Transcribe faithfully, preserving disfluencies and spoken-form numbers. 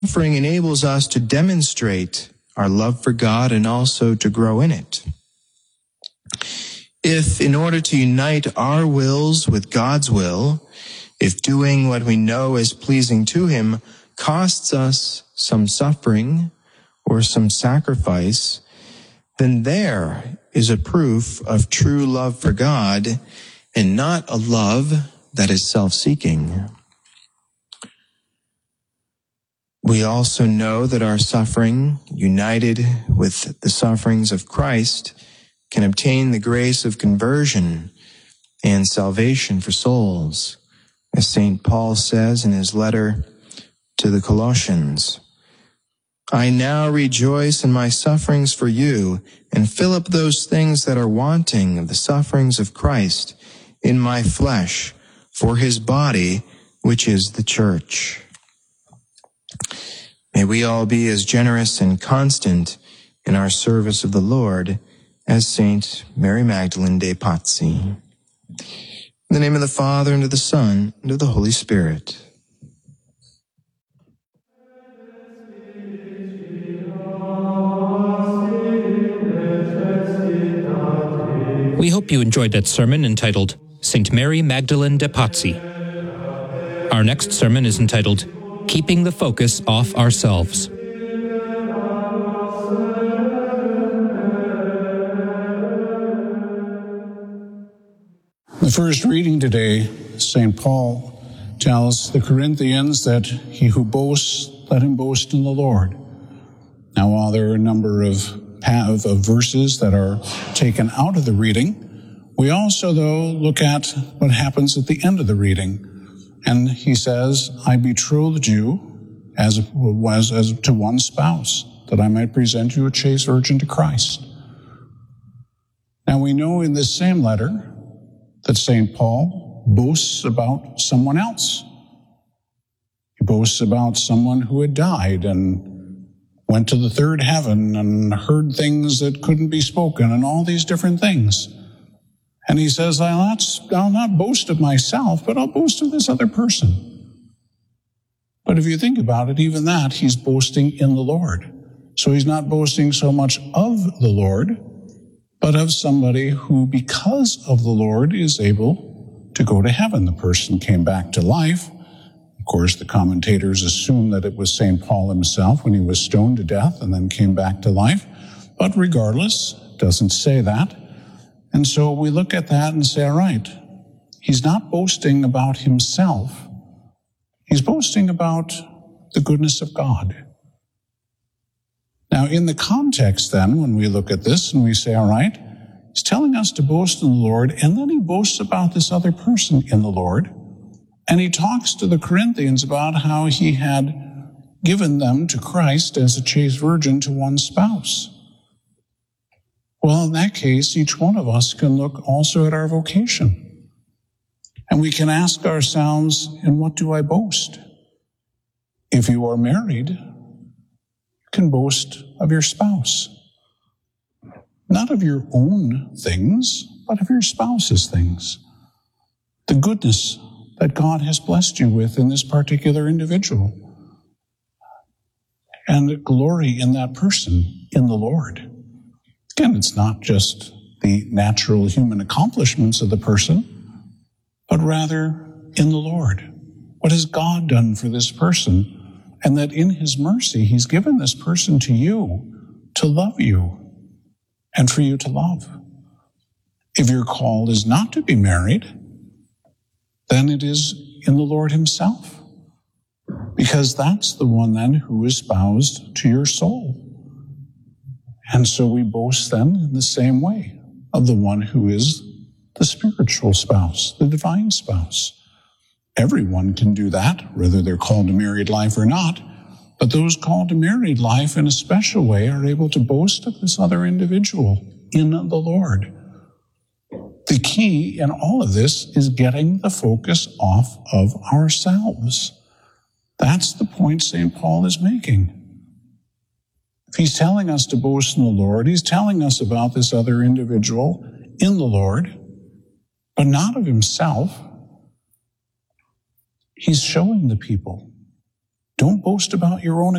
Suffering enables us to demonstrate our love for God and also to grow in it. If, in order to unite our wills with God's will, if doing what we know is pleasing to Him costs us some suffering or some sacrifice, then there is a proof of true love for God and not a love that is self-seeking. We also know that our suffering, united with the sufferings of Christ, can obtain the grace of conversion and salvation for souls, as Saint Paul says in his letter to the Colossians. I now rejoice in my sufferings for you and fill up those things that are wanting of the sufferings of Christ in my flesh for his body, which is the church. May we all be as generous and constant in our service of the Lord as Saint Mary Magdalene de Pazzi. In the name of the Father, and of the Son, and of the Holy Spirit. We hope you enjoyed that sermon entitled Saint Mary Magdalene de Pazzi. Our next sermon is entitled Keeping the Focus Off Ourselves. The first reading today, Saint Paul tells the Corinthians that he who boasts, let him boast in the Lord. Now, while there are a number of, of, of verses that are taken out of the reading, we also, though, look at what happens at the end of the reading. And he says, I betrothed you as, as, as to one spouse, that I might present you a chaste virgin to Christ. Now we know in this same letter that Saint Paul boasts about someone else. He boasts about someone who had died and went to the third heaven and heard things that couldn't be spoken and all these different things. And he says, I'll not, I'll not boast of myself, but I'll boast of this other person. But if you think about it, even that, he's boasting in the Lord. So he's not boasting so much of the Lord, but of somebody who, because of the Lord, is able to go to heaven. The person came back to life. Of course, the commentators assume that it was Saint Paul himself when he was stoned to death and then came back to life. But regardless, it doesn't say that. And so we look at that and say, all right, he's not boasting about himself. He's boasting about the goodness of God. Now, in the context then, when we look at this and we say, all right, he's telling us to boast in the Lord, and then he boasts about this other person in the Lord, and he talks to the Corinthians about how he had given them to Christ as a chaste virgin to one spouse. Well, in that case, each one of us can look also at our vocation. And we can ask ourselves, in what do I boast? If you are married, you can boast of your spouse. Not of your own things, but of your spouse's things. The goodness that God has blessed you with in this particular individual. And glory in that person, in the Lord. Again, it's not just the natural human accomplishments of the person, but rather in the Lord. What has God done for this person? And that in his mercy, he's given this person to you to love you and for you to love. If your call is not to be married, then it is in the Lord himself, because that's the one then who is espoused to your soul. And so we boast then in the same way of the one who is the spiritual spouse, the divine spouse. Everyone can do that, whether they're called to married life or not. But those called to married life in a special way are able to boast of this other individual in the Lord. The key in all of this is getting the focus off of ourselves. That's the point Saint Paul is making. If he's telling us to boast in the Lord, he's telling us about this other individual in the Lord, but not of himself. He's showing the people Don't boast about your own